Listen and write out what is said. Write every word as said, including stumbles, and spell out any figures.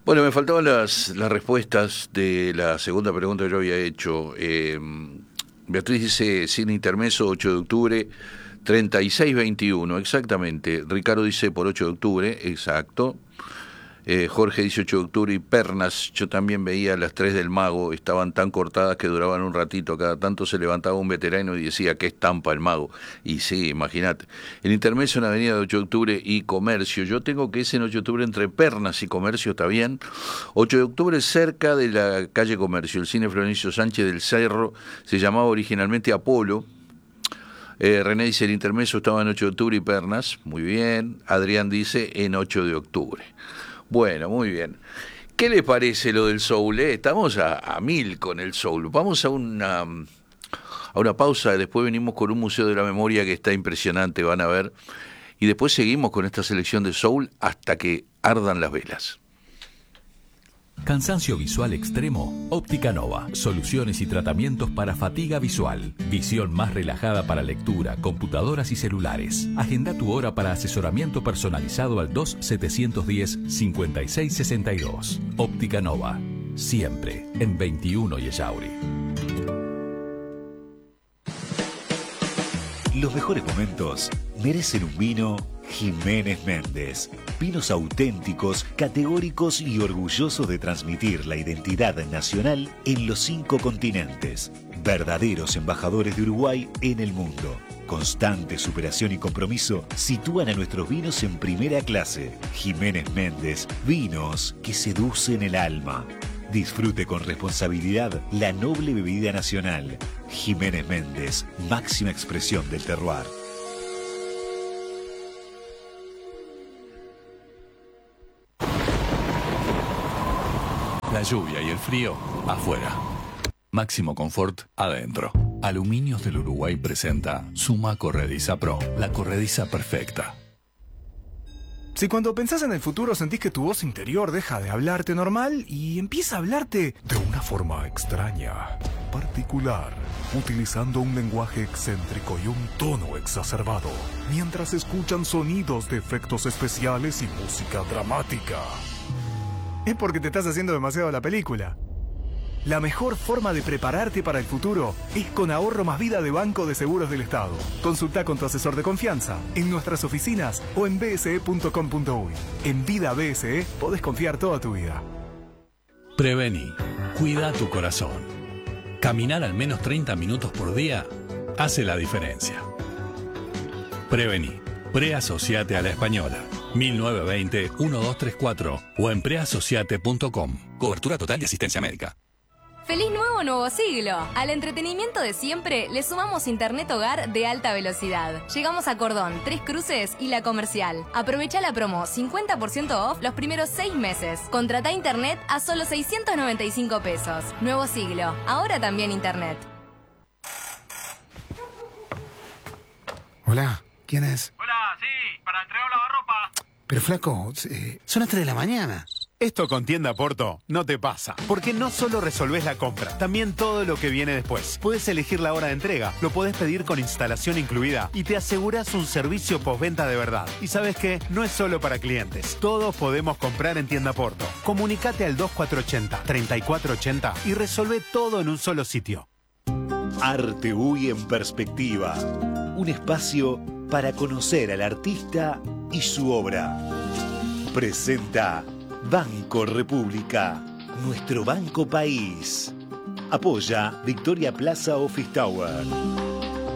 Bueno, me faltaban las, las respuestas de la segunda pregunta que yo había hecho. Eh, Beatriz dice, sin intermeso, ocho de octubre, treinta y seis veintiuno, exactamente. Ricardo dice por ocho de octubre, exacto. Eh, Jorge dice ocho de octubre y pernas, yo también veía las tres del mago, estaban tan cortadas que duraban un ratito, cada tanto se levantaba un veterano y decía, qué estampa el mago. Y sí, imagínate. El intermedio en Avenida de ocho de octubre y Comercio, yo tengo que ese en ocho de octubre entre pernas y Comercio, está bien. ocho de octubre cerca de la calle Comercio, el cine Florencio Sánchez del Cerro, se llamaba originalmente Apolo. Eh, René dice, el intermedio estaba en ocho de octubre y pernas, muy bien. Adrián dice, en ocho de octubre. Bueno, muy bien. ¿Qué le parece lo del soul? Eh? Estamos a, a mil con el soul. Vamos a una, a una pausa, después venimos con un Museo de la Memoria que está impresionante, van a ver. Y después seguimos con esta selección de soul hasta que ardan las velas. Cansancio visual extremo, Óptica Nova. Soluciones y tratamientos para fatiga visual. Visión más relajada para lectura, computadoras y celulares. Agenda tu hora para asesoramiento personalizado al dos setecientos diez, cincuenta y seis sesenta y dos. Óptica Nova. Siempre en veintiuno y Ellauri. Los mejores momentos merecen un vino Jiménez Méndez. Vinos auténticos, categóricos y orgullosos de transmitir la identidad nacional en los cinco continentes. Verdaderos embajadores de Uruguay en el mundo. Constante superación y compromiso sitúan a nuestros vinos en primera clase. Jiménez Méndez, vinos que seducen el alma. Disfrute con responsabilidad la noble bebida nacional. Jiménez Méndez, máxima expresión del terroir. La lluvia y el frío, afuera. Máximo confort, adentro. Aluminios del Uruguay presenta Suma Corrediza Pro, la corrediza perfecta. Si cuando pensás en el futuro sentís que tu voz interior deja de hablarte normal y empieza a hablarte de una forma extraña, particular, utilizando un lenguaje excéntrico y un tono exacerbado, mientras escuchan sonidos de efectos especiales y música dramática, es porque te estás haciendo demasiado la película. La mejor forma de prepararte para el futuro es con Ahorro Más Vida de Banco de Seguros del Estado. Consulta con tu asesor de confianza en nuestras oficinas o en b s e punto com punto u y. En Vida B S E podés confiar toda tu vida. Prevení. Cuida tu corazón. Caminar al menos treinta minutos por día hace la diferencia. Prevení. Preasociate a la Española. mil novecientos veinte, doce treinta y cuatro o en preasociate punto com. Cobertura total de asistencia médica. ¡Feliz nuevo nuevo siglo! Al entretenimiento de siempre le sumamos internet hogar de alta velocidad. Llegamos a Cordón, Tres Cruces y La Comercial. Aprovecha la promo cincuenta por ciento off los primeros seis meses. Contrata internet a solo seiscientos noventa y cinco pesos. Nuevo siglo, ahora también internet. Hola, ¿quién es? Hola, sí, para entregar lavarropa. Pero flaco, eh, son las tres de la mañana. Esto con Tienda Porto no te pasa, porque no solo resolvés la compra, también todo lo que viene después. Puedes elegir la hora de entrega, lo podés pedir con instalación incluida y te aseguras un servicio postventa de verdad. Y ¿sabes qué? No es solo para clientes, todos podemos comprar en Tienda Porto. Comunicate al dos cuatro ocho cero, tres cuatro ocho cero y resolvé todo en un solo sitio. Arte U Y en perspectiva, un espacio para conocer al artista y su obra. Presenta Banco República, nuestro banco país. Apoya Victoria Plaza Office Tower.